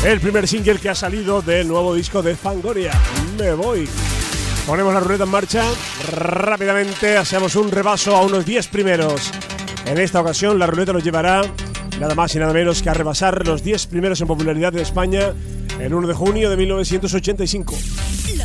el primer single que ha salido del nuevo disco de Fangoria, Me Voy. Ponemos la ruleta en marcha rápidamente, hacemos un repaso a unos 10 primeros. En esta ocasión la ruleta nos llevará nada más y nada menos que a repasar los 10 primeros en popularidad de España el 1 de junio de 1985.